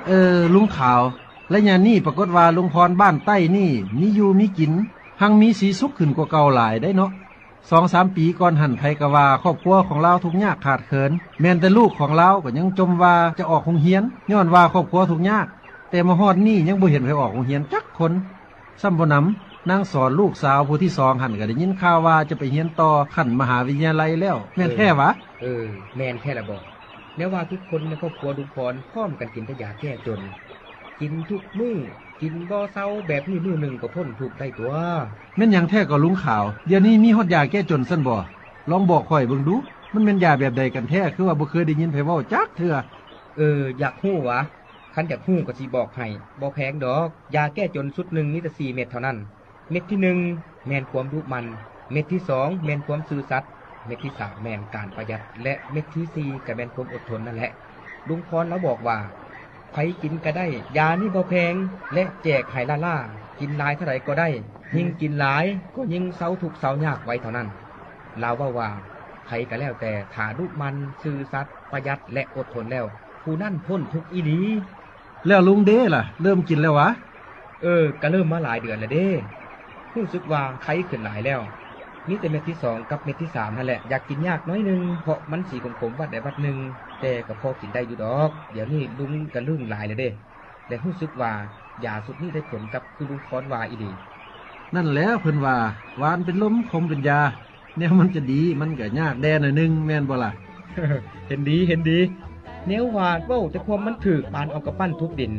ลุงขาวและยามนี้ปรากฏว่าลุงพรบ้านใต้นี่มีอยู่มีกินหังมีสีสุขขึ้นกว่าเก่าหลายได้เนาะ2-3 ปีก่อนหันไผก็ว่าครอบครัวของเราทุกข์ยากขาดเขินแม้นแต่ลูกของเราก็ยังจมว่าจะออกโรงเรียนย้อนว่าครอบครัวทุกข์ยากแต่มาฮอดนี่ยังบ่เห็นไผออกโรงเรียนจักคนซ้ำบ่นำนางสอนลูกสาวผู้ที่2หันก็ได้ยินข่าวว่าจะไปเรียนต่อขั้นมหาวิทยาลัยแล้วแม่นแท้วะแม่นแท้ละบ่แม้ว่าทุกคนในครอบครัวลุงพรพร้อมกันกินแต่ยาแก้จนกินทุกมื้อกินบ่เซาแบบนี้มื้อนึงก็พ้นทุกข์ได้ตัวแม่นหยังแท้ก็ลุงขาวเดี๋ยวนี้มีฮอดยาแก้จนซั่นบ่ลองบอกข่อยเบิ่งดูมันแม่นยาแบบใดกันแท้คือว่าบ่เคยได้ยินไผเว้าจักเทื่ออยากฮู้วะคันอยากฮู้ก็สิบอกให้บ่แพงดอกยาแก้จนชุดนึงมีแต่4เม็ดเท่านั้นเม็ดที่1แม่นความดุมันเม็ดที่2แม่นความซื่อสัตย์เม็ดที่3แม่นการประหยัดและเม็ดที่4ก็แม่นความอดทนนั่นแหละลุงพรแล้วบอกว่าไผกินก็ได้ยานี่บ่แพงและแจกให้ล่ากินหลายเท่าใดก็ได้ยิ่งกินหลายก็ยิ่งเซาทุกข์เซายากไว้เท่านั้นลาวว่าไผก็แล้วแต่ถ้าดุมันซื่อสัตย์ประหยัดและอดทนแล้วผู้นั้นพ้นทุกข์อีหลีแล้วลุงเด้ล่ะเริ่มกินแล้ววะก็เริ่มมาหลายเดือนแล้วเด้รู้สึกว่าไข้ขึ้นหลายแล้วมีแต่เม็ดที่2กับเม็ดที่3นั่นแหละอยากกินยากน้อยนึงเพราะมันสีขมๆวัดได้วัดนึงแต่ก็พอกินได้อยู่ดอกเดี๋ยวนี้ลุงก็ลืมหลายแล้วเด้และรู้สึกว่ายาสุดนี้ได้ผลกับคือลุงพรว่าอีหลีนั่นแหละเพิ่นว่าหวานเป็นลมคมเป็นยาแนวมันจะดีมันก็ยากแดหน่อยนึงแม่นบ่ล่ะเห็นดีแนวว่าเว้าแต่ความมันถูกปานเอากระปั้นทุบดิน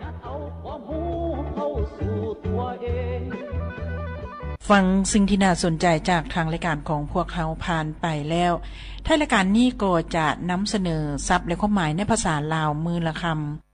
ฟังสิ่งที่น่าสนใจจากทางรายการของพวกเขาผ่านไปแล้วท้ายรายการนี้ก็จะนำเสนอศัพท์และความหมายในภาษาลาวมือละคำ